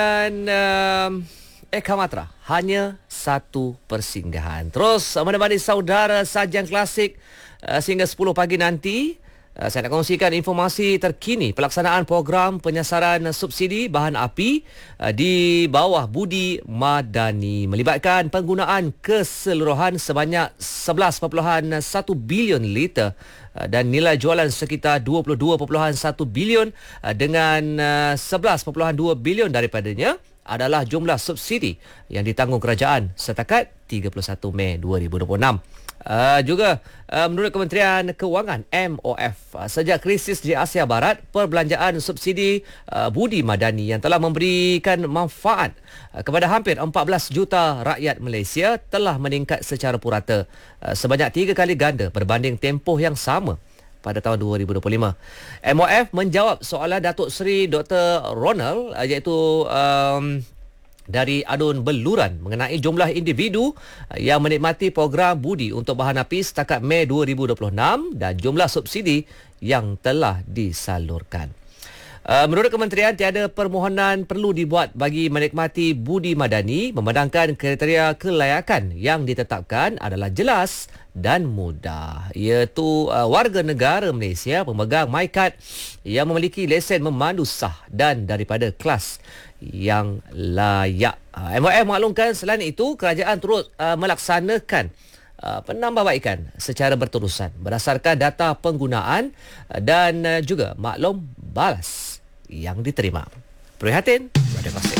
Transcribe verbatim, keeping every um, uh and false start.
Dan um, Eka Matra hanya satu persinggahan. Terus menemani saudara sajian klasik uh, sehingga sepuluh pagi nanti. Uh, saya nak kongsikan informasi terkini pelaksanaan program penyasaran subsidi bahan api uh, di bawah Budi Madani melibatkan penggunaan keseluruhan sebanyak sebelas perpuluhan satu bilion liter uh, dan nilai jualan sekitar dua puluh dua perpuluhan satu bilion uh, dengan uh, sebelas perpuluhan dua bilion daripadanya adalah jumlah subsidi yang ditanggung kerajaan setakat tiga puluh satu Mei dua ribu dua puluh enam. Uh, juga uh, menurut Kementerian Kewangan M O F, uh, sejak krisis di Asia Barat, perbelanjaan subsidi uh, Budi Madani yang telah memberikan manfaat uh, kepada hampir empat belas juta rakyat Malaysia telah meningkat secara purata uh, sebanyak tiga kali ganda berbanding tempoh yang sama pada tahun dua ribu dua puluh lima. M O F menjawab soalan Datuk Seri Doktor Ronald uh, iaitu um, dari Adun Beluran mengenai jumlah individu yang menikmati program Budi untuk bahan api setakat Mei dua ribu dua puluh enam dan jumlah subsidi yang telah disalurkan. Uh, menurut kementerian, tiada permohonan perlu dibuat bagi menikmati Budi Madani memandangkan kriteria kelayakan yang ditetapkan adalah jelas dan mudah, iaitu uh, warga negara Malaysia pemegang MyCard yang memiliki lesen memandu sah dan daripada kelas yang layak. Uh, M O F maklumkan selain itu kerajaan turut uh, melaksanakan uh, penambahbaikan secara berterusan berdasarkan data penggunaan uh, dan uh, juga maklum balas yang diterima. Prihatin, Radio Klasik.